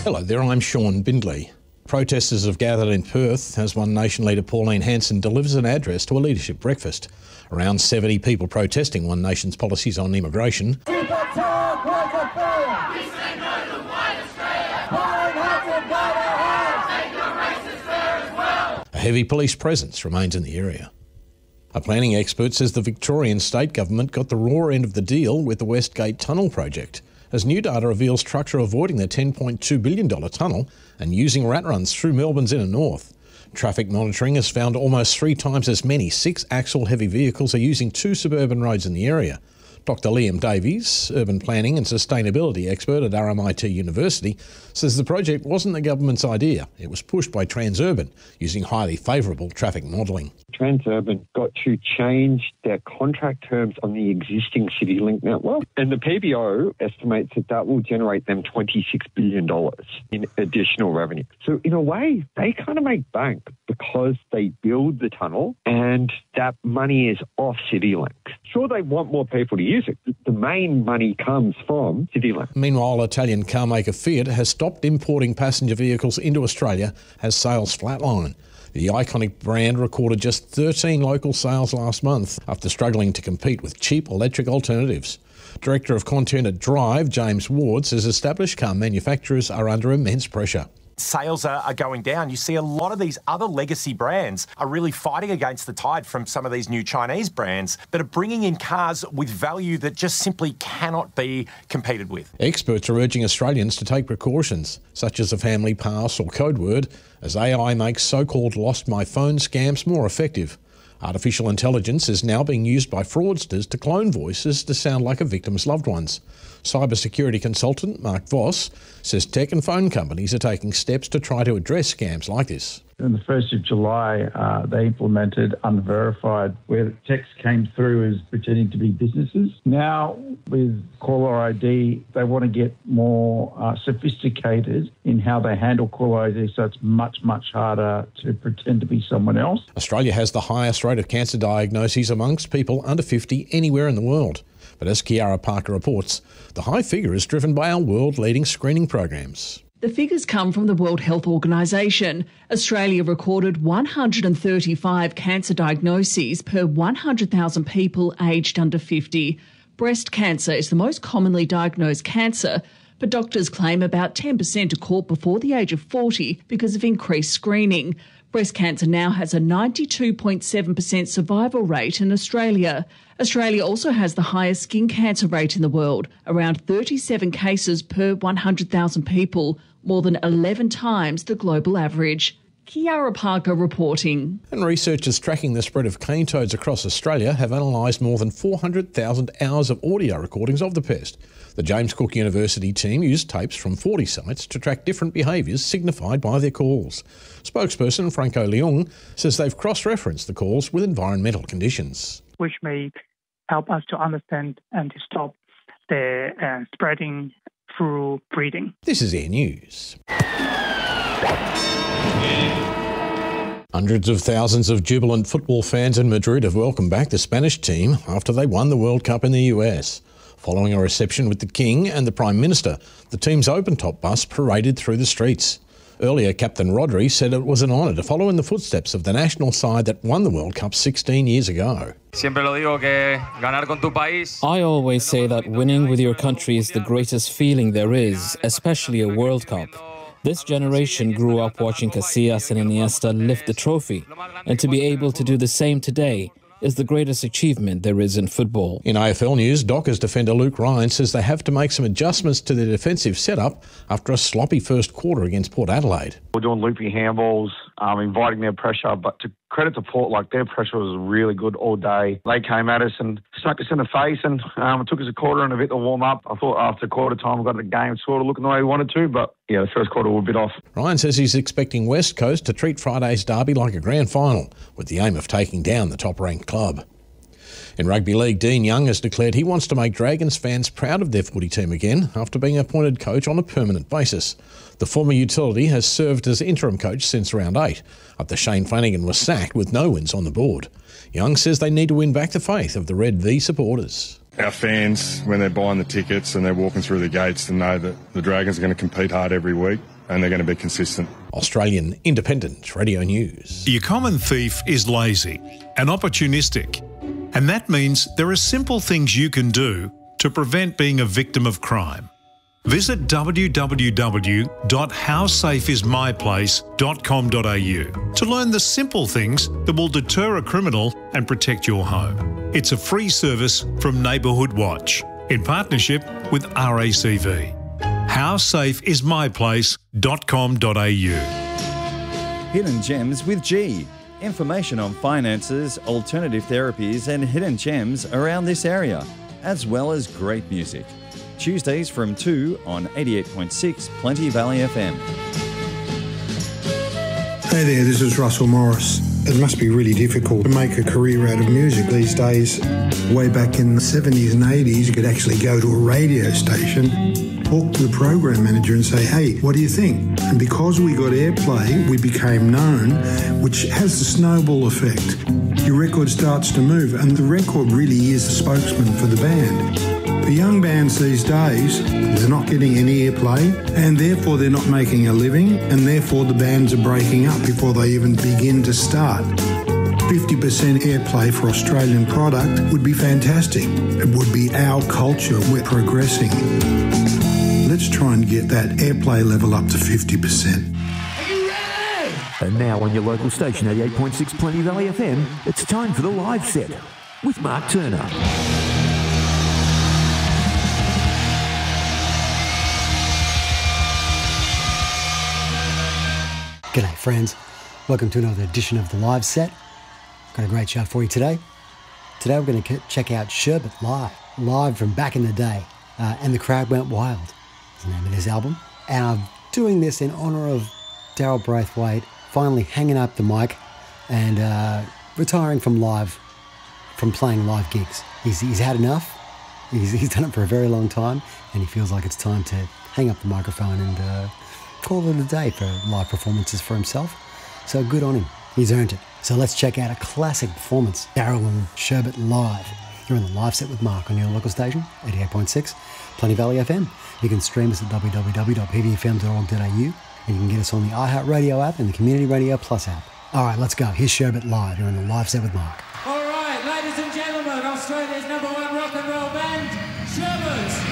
Hello there, I'm Sean Bindley. Protesters have gathered in Perth as One Nation leader Pauline Hanson delivers an address to a leadership breakfast. Around 70 people protesting One Nation's policies on immigration. A heavy police presence remains in the area. A planning expert says the Victorian state government got the raw end of the deal with the West Gate Tunnel project, as new data reveals trucks are avoiding the $10.2 billion tunnel and using rat runs through Melbourne's inner north. Traffic monitoring has found almost 3 times as many 6-axle heavy vehicles are using 2 suburban roads in the area. Dr Liam Davies, urban planning and sustainability expert at RMIT University, says the project wasn't the government's idea. It was pushed by Transurban using highly favourable traffic modelling. Transurban got to change their contract terms on the existing CityLink network, and the PBO estimates that will generate them $26 billion in additional revenue. So in a way, they kind of make bank because they build the tunnel and that money is off CityLink. Sure, they want more people to use it. The main money comes from CityLink. Meanwhile, Italian carmaker Fiat has stopped importing passenger vehicles into Australia as sales flatline. The iconic brand recorded just 13 local sales last month after struggling to compete with cheap electric alternatives. Director of Content at Drive, James Ward, says established car manufacturers are under immense pressure. Sales are going down. You see a lot of these other legacy brands are really fighting against the tide from some of these new Chinese brands that are bringing in cars with value that just simply cannot be competed with. Experts are urging Australians to take precautions, such as a family pass or code word, as AI makes so-called lost my phone scams more effective. Artificial intelligence is now being used by fraudsters to clone voices to sound like a victim's loved ones. Cybersecurity consultant Mark Voss says tech and phone companies are taking steps to try to address scams like this. On the 1st of July, they implemented Unverified, where text came through as pretending to be businesses. Now, with caller ID, they want to get more sophisticated in how they handle caller ID, so it's much, much harder to pretend to be someone else. Australia has the highest rate of cancer diagnoses amongst people under 50 anywhere in the world. But as Kiara Parker reports, the high figure is driven by our world-leading screening programs. The figures come from the World Health Organisation. Australia recorded 135 cancer diagnoses per 100,000 people aged under 50. Breast cancer is the most commonly diagnosed cancer, but doctors claim about 10% are caught before the age of 40 because of increased screening. Breast cancer now has a 92.7% survival rate in Australia. Australia also has the highest skin cancer rate in the world, around 37 cases per 100,000 people, more than 11 times the global average. Kiara Parker reporting. And researchers tracking the spread of cane toads across Australia have analysed more than 400,000 hours of audio recordings of the pest. The James Cook University team used tapes from 40 sites to track different behaviours signified by their calls. Spokesperson Franco Leung says they've cross-referenced the calls with environmental conditions, which may help us to understand and to stop the spreading through breeding. This is Air News. Hundreds of thousands of jubilant football fans in Madrid have welcomed back the Spanish team after they won the World Cup in the US. Following a reception with the King and the Prime Minister, the team's open-top bus paraded through the streets. Earlier, Captain Rodri said it was an honour to follow in the footsteps of the national side that won the World Cup 16 years ago. I always say that winning with your country is the greatest feeling there is, especially a World Cup. This generation grew up watching Casillas and Iniesta lift the trophy, and to be able to do the same today is the greatest achievement there is in football. In AFL news, Dockers defender Luke Ryan says they have to make some adjustments to their defensive setup after a sloppy first quarter against Port Adelaide. We're doing loopy handballs, inviting their pressure, but to credit to Port, their pressure was really good all day. They came at us and smacked us in the face, and it took us a quarter and a bit to warm up. I thought after quarter time we got the game sort of looking the way we wanted to, but yeah, the first quarter was a bit off. Ryan says he's expecting West Coast to treat Friday's derby like a grand final, with the aim of taking down the top-ranked club. In rugby league, Dean Young has declared he wants to make Dragons fans proud of their footy team again after being appointed coach on a permanent basis. The former utility has served as interim coach since round 8, after Shane Flanagan was sacked with no wins on the board. Young says they need to win back the faith of the Red V supporters. Our fans, when they're buying the tickets and they're walking through the gates, to know that the Dragons are going to compete hard every week. and they're going to be consistent. Australian Independent Radio News. Your common thief is lazy and opportunistic, and that means there are simple things you can do to prevent being a victim of crime. Visit www.howsafeismyplace.com.au to learn the simple things that will deter a criminal and protect your home. It's a free service from Neighbourhood Watch in partnership with RACV. howsafeismyplace.com.au. Hidden Gems with G. Information on finances, alternative therapies and hidden gems around this area, as well as great music. Tuesdays from 2 on 88.6 Plenty Valley FM. Hey there, this is Russell Morris. It must be really difficult to make a career out of music these days. Way back in the 70s and 80s, you could actually go to a radio station, talk to the program manager and say, hey, what do you think? And because we got airplay, we became known, which has the snowball effect. Your record starts to move, and the record really is the spokesman for the band. For young bands these days, they're not getting any airplay, and therefore they're not making a living, and therefore the bands are breaking up before they even begin to start. 50% airplay for Australian product would be fantastic. It would be our culture. We're progressing. Let's try and get that airplay level up to 50%. And now on your local station, 88.6 Plenty Valley FM, it's time for the live set with Mark Turner. G'day friends, welcome to another edition of The Live Set. Got a great show for you today. Today we're going to check out Sherbet live from back in the day, and the crowd went wild, is the name of this album. And I'm doing this in honour of Daryl Braithwaite finally hanging up the mic and retiring from playing live gigs. He's had enough. He's done it for a very long time, and he feels like it's time to hang up the microphone and call it a day for live performances for himself. So good on him. He's earned it. So let's check out a classic performance, Daryl and Sherbet live. You're in the live set with Mark on your local station, 88.6 Plenty Valley FM. You can stream us at www.pvfm.org.au, and you can get us on the iHeartRadio app and the Community Radio Plus app. All right, let's go. Here's Sherbet live. You're in the live set with Mark. All right, ladies and gentlemen, Australia's #1 rock and roll band, Sherbet.